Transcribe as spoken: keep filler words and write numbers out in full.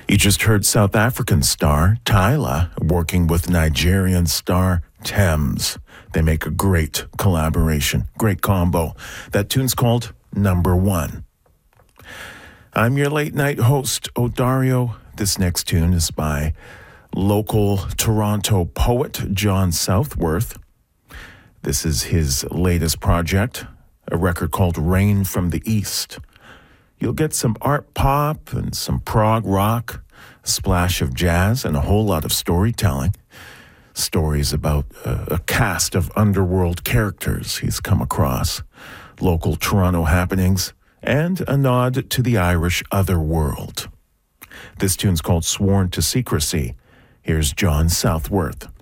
You just heard South African star Tyla working with Nigerian star Thames. They make a great collaboration, great combo. That tune's called Number One. I'm your late night host, Odario. This next tune is by local Toronto poet John Southworth. This is his latest project, a record called Rain from the East. You'll get some art pop and some prog rock, a splash of jazz, and a whole lot of storytelling. Stories about a, a cast of underworld characters he's come across, local Toronto happenings, and a nod to the Irish otherworld. This tune's called Sworn to Secrecy. Here's John Southworth.